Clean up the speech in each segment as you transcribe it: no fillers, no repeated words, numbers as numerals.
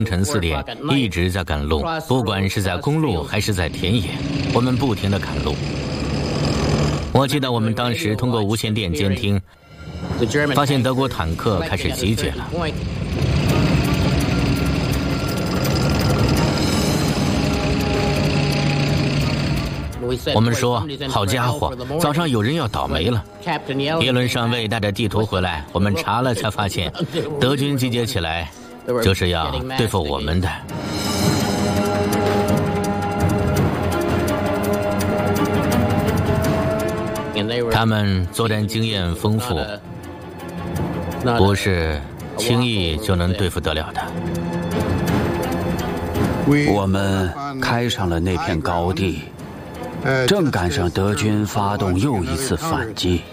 凌晨4点一直在赶路，不管是在公路还是在田野，我们不停地赶路。我记得我们当时通过无线电监听，发现德国坦克开始集结了。我们说，好家伙，早上有人要倒霉了。耶伦上尉带着地图回来，我们查了才发现，德军集结起来就是要对付我们的。他们作战经验丰富，不是轻易就能对付得了的。 我们开上了那片高地，正赶上德军发动又一次反击，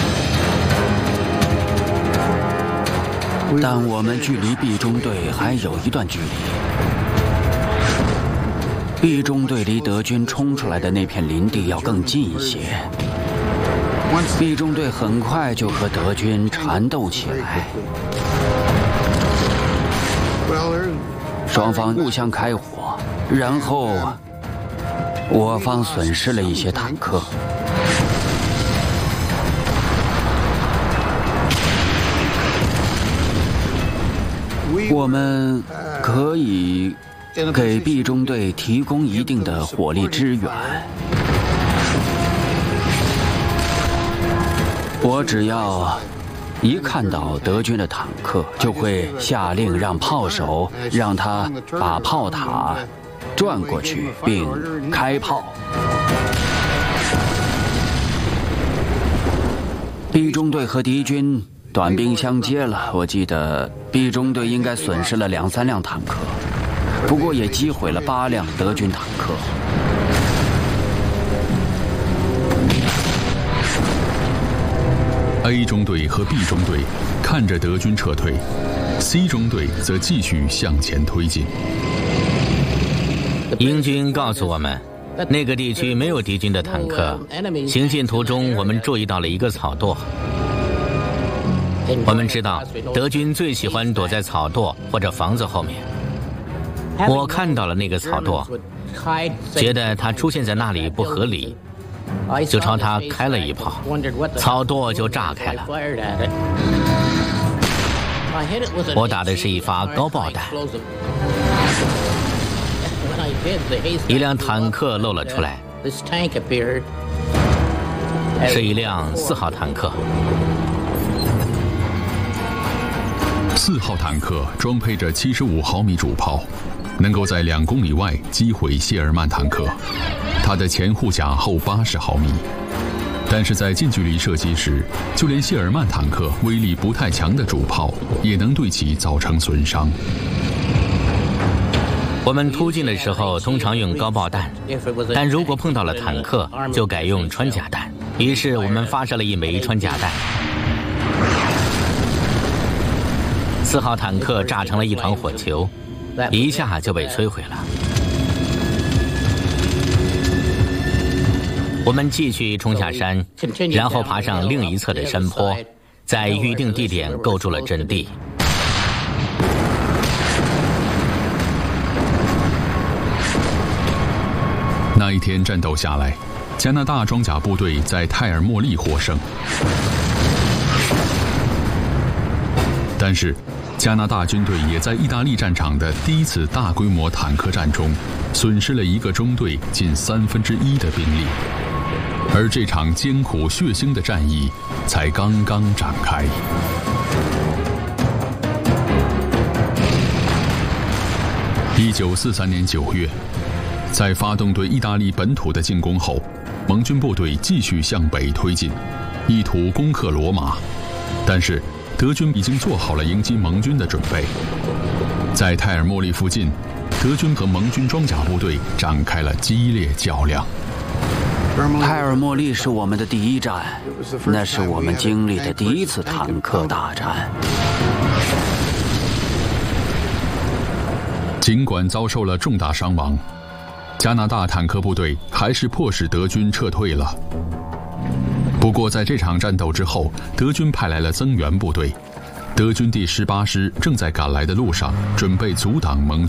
但我们距离 B 中队还有一段距离。B 中队离德军冲出来的那片林地要更近一些。B 中队很快就和德军缠斗起来，双方互相开火，然后我方损失了一些坦克。我们可以给 B 中队提供一定的火力支援。我只要一看到德军的坦克，就会下令让炮手让他把炮塔转过去并开炮。B 中队和敌军短兵相接了，我记得 B 中队应该损失了2、3辆坦克，不过也击毁了8辆德军坦克。 A 中队和 B 中队看着德军撤退， C 中队则继续向前推进。 英军告诉我们，那个地区没有敌军的坦克。行进途中，我们注意到了一个草垛。我们知道德军最喜欢躲在草垛或者房子后面。我看到了那个草垛，觉得它出现在那里不合理，就朝他开了一炮，草垛就炸开了。我打的是一发高爆弹，一辆坦克露了出来，是一辆4号坦克。 4号坦克装配着75毫米主炮，能够在2公里外击毁谢尔曼坦克。它的前护甲厚80毫米，但是在近距离射击时，就连谢尔曼坦克威力不太强的主炮也能对其造成损伤。 我们突进的时候通常用高爆弹，但如果碰到了坦克，就改用穿甲弹。于是我们发射了一枚穿甲弹，4号坦克炸成了一团火球，一下就被摧毁了。我们继续冲下山，然后爬上另一侧的山坡，在预定地点构筑了阵地。 那一天战斗下来，加拿大装甲部队在泰尔莫利获胜，但是加拿大军队也在意大利战场的第一次大规模坦克战中损失了一个中队近1/3的兵力，而这场艰苦血腥的战役才刚刚展开。1943年9月，在发动对意大利本土的进攻后，盟军部队继续向北推进，意图攻克罗马，但是德军已经做好了迎击盟军的准备。在泰尔莫利附近，德军和盟军装甲部队展开了激烈较量。 泰尔莫利是我们的第一站，那是我们经历的第一次坦克大战。 尽管遭受了重大伤亡，加拿大坦克部队还是迫使德军撤退了。不过在这场战斗之后，德军派来了增援部队， 德军第18师正在赶来的路上，准备阻挡盟军。